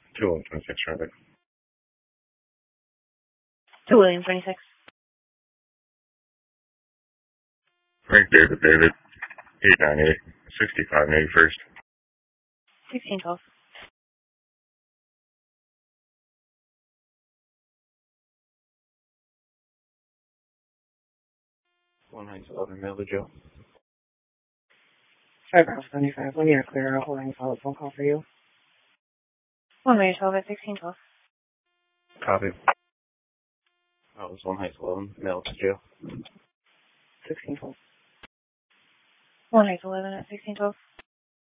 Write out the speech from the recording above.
21126 traffic. To William 26. Frank David, 898, 65 and 81st. 1612. One Heights 11, mail to Joe. 5 Rouse 75. Let me clear out holding a solid phone call for you. 1 May 12 at 1612. Copy. That was One Heights 11, mail to Joe. 1612. 1 Heights 11 at 1612.